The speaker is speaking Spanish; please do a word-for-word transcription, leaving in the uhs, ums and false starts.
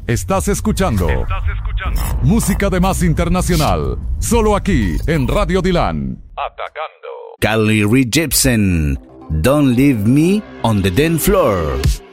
Estás escuchando, Estás escuchando música de más internacional, solo aquí en Radio Dylan. Atacando. Carly Rae Jepsen, Don't Leave Me on the Dance Floor.